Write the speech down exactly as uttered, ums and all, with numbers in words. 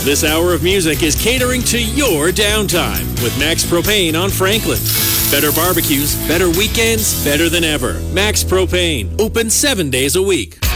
This hour of music is catering to your downtime with Max Propane on Franklin. Better barbecues, better weekends, better than ever. Max Propane, open seven days a week.